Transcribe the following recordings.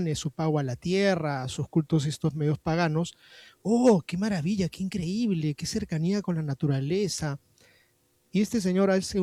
brahmanes, su pago a la tierra, sus cultos estos medios paganos. ¡Oh, qué maravilla, qué increíble, qué cercanía con la naturaleza! Y este señor hace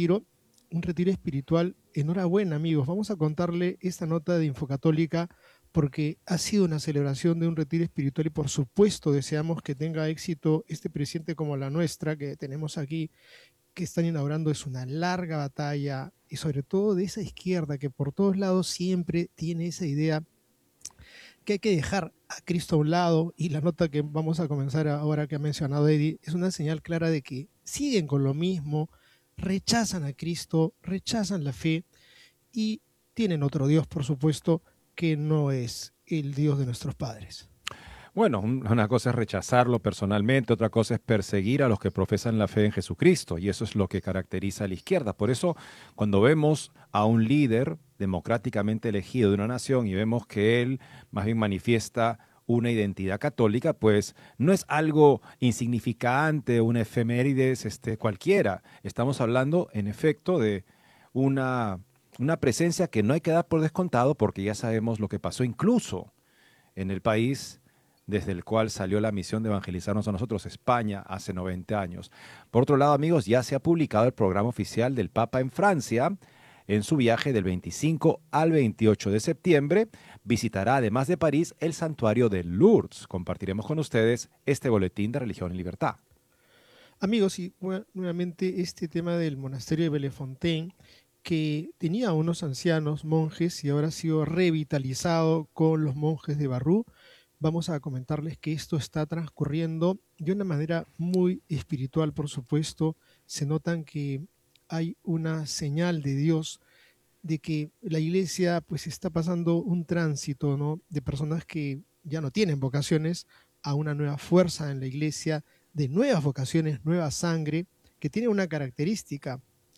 un retiro espiritual. Enhorabuena, amigos. Vamos a contarle esta nota de Infocatólica porque ha sido una celebración de un retiro espiritual y por supuesto deseamos que tenga éxito este presidente como la nuestra que tenemos aquí, que están inaugurando. Es una larga batalla y sobre todo de esa izquierda que por todos lados siempre tiene esa idea que hay que dejar a Cristo a un lado, y la nota que vamos a comenzar ahora que ha mencionado Eddie es una señal clara de que siguen con lo mismo, rechazan a Cristo, rechazan la fe y tienen otro Dios, por supuesto, que no es el Dios de nuestros padres. Bueno, una cosa es rechazarlo personalmente, otra cosa es perseguir a los que profesan la fe en Jesucristo, y eso es lo que caracteriza a la izquierda. Por eso, cuando vemos a un líder democráticamente elegido de una nación y vemos que él más bien manifiesta una identidad católica, pues no es algo insignificante, una efemérides cualquiera. Estamos hablando, en efecto, de una, una presencia que no hay que dar por descontado porque ya sabemos lo que pasó incluso en el país desde el cual salió la misión de evangelizarnos a nosotros, España, hace 90 años. Por otro lado, amigos, ya se ha publicado el programa oficial del Papa en Francia. En su viaje del 25 al 28 de septiembre, visitará, además de París, el santuario de Lourdes. Compartiremos con ustedes este boletín de Religión y Libertad. Amigos, y nuevamente este tema del monasterio de Bellefontaine, que tenía unos ancianos monjes y ahora ha sido revitalizado con los monjes de Barrú. Vamos a comentarles que esto está transcurriendo de una manera muy espiritual, por supuesto. Se notan que hay una señal de Dios, de que la iglesia pues está pasando un tránsito, ¿no?, de personas que ya no tienen vocaciones a una nueva fuerza en la iglesia, de nuevas vocaciones, nueva sangre, que tiene una característica: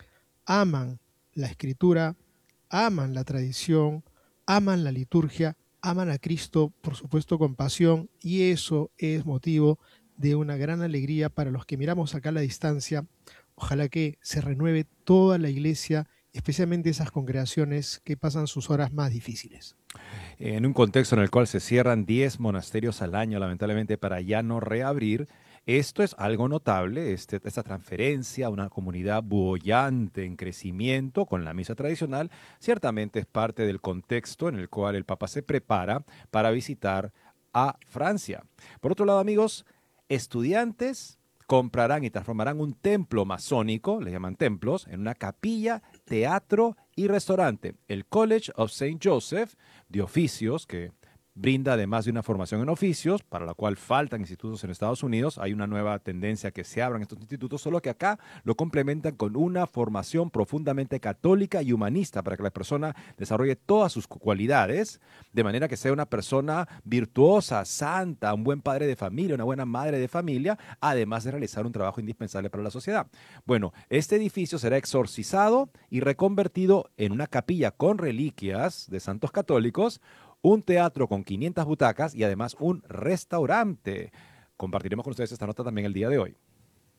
aman la escritura, aman la tradición, aman la liturgia, aman a Cristo, por supuesto, con pasión, y eso es motivo de una gran alegría para los que miramos acá a la distancia. Ojalá que se renueve toda la iglesia, especialmente esas congregaciones que pasan sus horas más difíciles. En un contexto en el cual se cierran 10 monasterios al año, lamentablemente, para ya no reabrir, esto es algo notable, esta transferencia a una comunidad boyante en crecimiento con la misa tradicional, ciertamente es parte del contexto en el cual el Papa se prepara para visitar a Francia. Por otro lado, amigos, estudiantes comprarán y transformarán un templo masónico, le llaman templos, en una capilla, teatro y restaurante. El College of Saint Joseph de Oficios, que brinda además de una formación en oficios, para la cual faltan institutos en Estados Unidos. Hay una nueva tendencia que se abran estos institutos, solo que acá lo complementan con una formación profundamente católica y humanista para que la persona desarrolle todas sus cualidades, de manera que sea una persona virtuosa, santa, un buen padre de familia, una buena madre de familia, además de realizar un trabajo indispensable para la sociedad. Bueno, este edificio será exorcizado y reconvertido en una capilla con reliquias de santos católicos, un teatro con 500 butacas y además un restaurante. Compartiremos con ustedes esta nota también el día de hoy.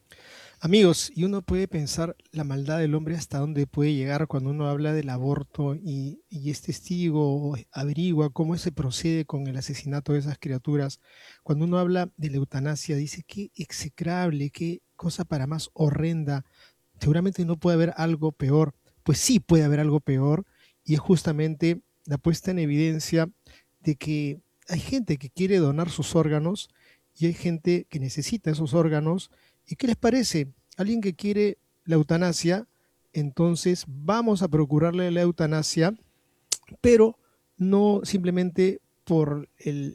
Amigos, y uno puede pensar la maldad del hombre hasta dónde puede llegar cuando uno habla del aborto y es testigo o averigua cómo se procede con el asesinato de esas criaturas. Cuando uno habla de la eutanasia, dice qué execrable, qué cosa para más horrenda. Seguramente no puede haber algo peor. Pues sí puede haber algo peor, y es justamente la puesta en evidencia de que hay gente que quiere donar sus órganos y hay gente que necesita esos órganos. ¿Y qué les parece? Alguien que quiere la eutanasia, entonces vamos a procurarle la eutanasia, pero no simplemente por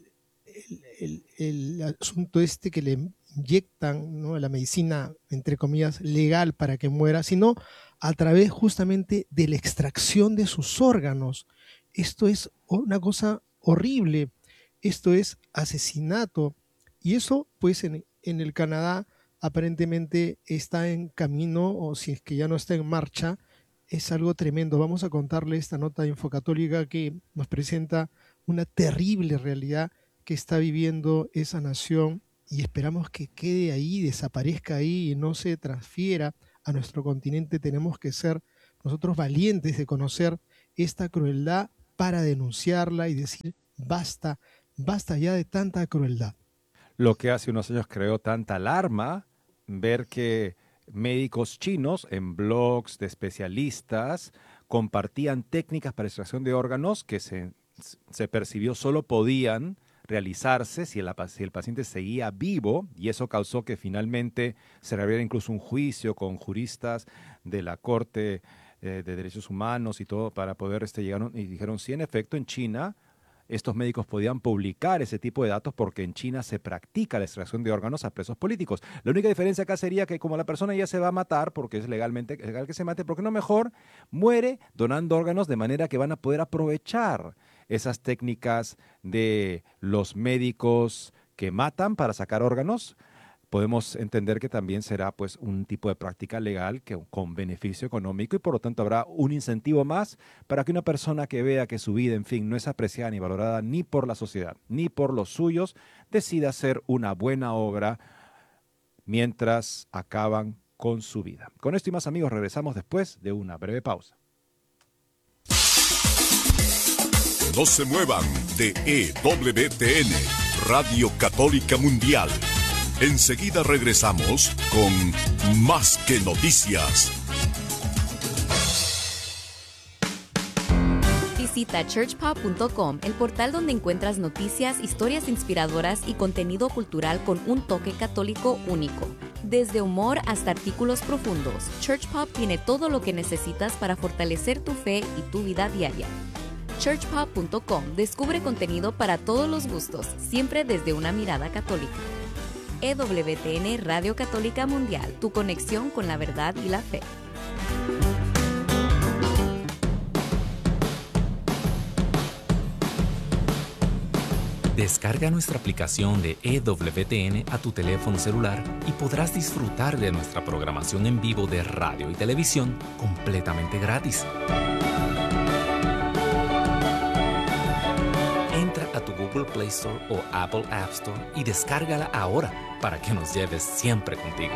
el asunto este que le inyectan, ¿no?, la medicina, entre comillas, legal para que muera, sino a través justamente de la extracción de sus órganos. Esto es una cosa horrible, esto es asesinato, y eso pues en el Canadá aparentemente está en camino, o si es que ya no está en marcha. Es algo tremendo. Vamos a contarle esta nota de Infocatólica que nos presenta una terrible realidad que está viviendo esa nación, y esperamos que quede ahí, desaparezca ahí y no se transfiera a nuestro continente. Tenemos que ser nosotros valientes de conocer esta crueldad para denunciarla y decir basta, basta ya de tanta crueldad. Lo que hace unos años creó tanta alarma, ver que médicos chinos en blogs de especialistas compartían técnicas para extracción de órganos que se percibió solo podían realizarse si el paciente seguía vivo, y eso causó que finalmente se reabriera incluso un juicio con juristas de la Corte de Derechos Humanos y todo para poder llegar y dijeron sí, en efecto, en China estos médicos podían publicar ese tipo de datos porque en China se practica la extracción de órganos a presos políticos. La única diferencia acá sería que como la persona ya se va a matar, porque es legal que se mate, ¿por qué no mejor muere donando órganos de manera que van a poder aprovechar esas técnicas de los médicos que matan para sacar órganos? Podemos entender que también será pues un tipo de práctica legal con beneficio económico y por lo tanto habrá un incentivo más para que una persona que vea que su vida, en fin, no es apreciada ni valorada ni por la sociedad ni por los suyos, decida hacer una buena obra mientras acaban con su vida. Con esto y más, amigos, regresamos después de una breve pausa. No se muevan de EWTN, Radio Católica Mundial. Enseguida regresamos con Más que Noticias. Visita churchpop.com, el portal donde encuentras noticias, historias inspiradoras y contenido cultural con un toque católico único. Desde humor hasta artículos profundos, ChurchPop tiene todo lo que necesitas para fortalecer tu fe y tu vida diaria. churchpop.com descubre contenido para todos los gustos, siempre desde una mirada católica. EWTN Radio Católica Mundial, tu conexión con la verdad y la fe. Descarga nuestra aplicación de EWTN a tu teléfono celular y podrás disfrutar de nuestra programación en vivo de radio y televisión completamente gratis. Entra a tu Google Play Store o Apple App Store y descárgala ahora para que nos lleves siempre contigo.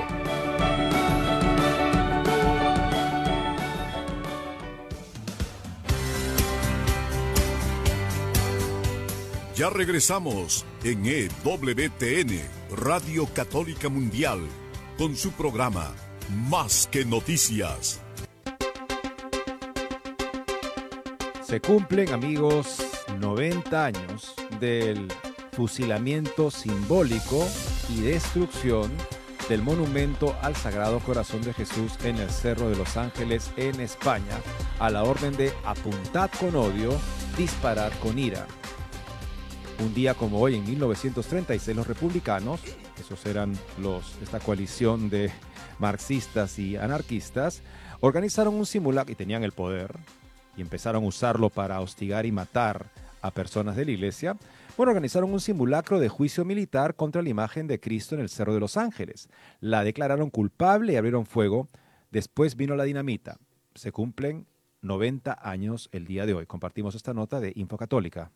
Ya regresamos en EWTN, Radio Católica Mundial, con su programa Más que Noticias. Se cumplen, amigos, 90 años del fusilamiento simbólico y destrucción del monumento al Sagrado Corazón de Jesús en el Cerro de los Ángeles, en España, a la orden de apuntad con odio, disparad con ira. Un día como hoy, en 1936, los republicanos, esos eran esta coalición de marxistas y anarquistas, organizaron un simulacro, y tenían el poder, y empezaron a usarlo para hostigar y matar a personas de la iglesia. Bueno, organizaron un simulacro de juicio militar contra la imagen de Cristo en el Cerro de los Ángeles. La declararon culpable y abrieron fuego. Después vino la dinamita. Se cumplen 90 años el día de hoy. Compartimos esta nota de Info Católica.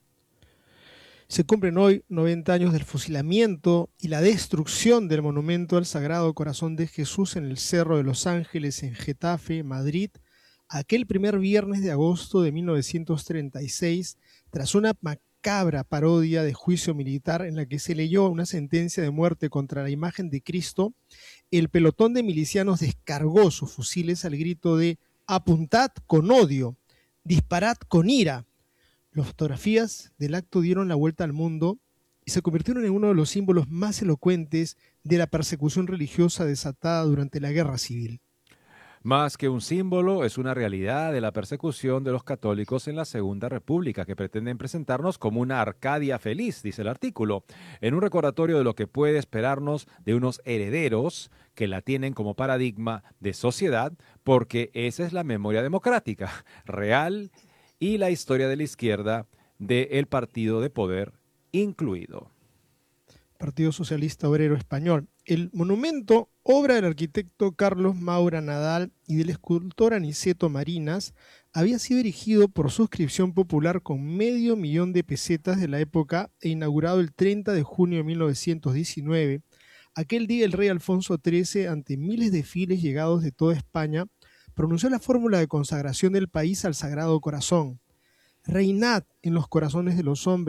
Se cumplen hoy 90 años del fusilamiento y la destrucción del monumento al Sagrado Corazón de Jesús en el Cerro de los Ángeles, en Getafe, Madrid, aquel primer viernes de agosto de 1936, tras una macabra parodia de juicio militar en la que se leyó una sentencia de muerte contra la imagen de Cristo. El pelotón de milicianos descargó sus fusiles al grito de «apuntad con odio, disparad con ira». Las fotografías del acto dieron la vuelta al mundo y se convirtieron en uno de los símbolos más elocuentes de la persecución religiosa desatada durante la Guerra Civil. Más que un símbolo, es una realidad de la persecución de los católicos en la Segunda República, que pretenden presentarnos como una Arcadia feliz, dice el artículo, en un recordatorio de lo que puede esperarnos de unos herederos que la tienen como paradigma de sociedad, porque esa es la memoria democrática real y la historia de la izquierda del partido de poder incluido. Partido Socialista Obrero Español. El monumento, obra del arquitecto Carlos Maura Nadal y del escultor Aniceto Marinas, había sido erigido por suscripción popular con $500,000 de pesetas de la época e inaugurado el 30 de junio de 1919. Aquel día el rey Alfonso XIII, ante miles de fieles llegados de toda España, pronunció la fórmula de consagración del país al Sagrado Corazón. Reinad en los corazones de los hombres